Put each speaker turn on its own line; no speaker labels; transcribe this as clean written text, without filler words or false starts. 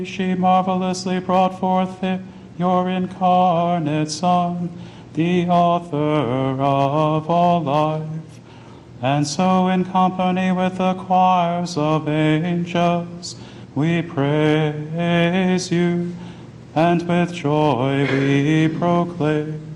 She marvelously brought forth your incarnate Son, the author of all life. And so in company with the choirs of angels, we praise you, and with joy we proclaim,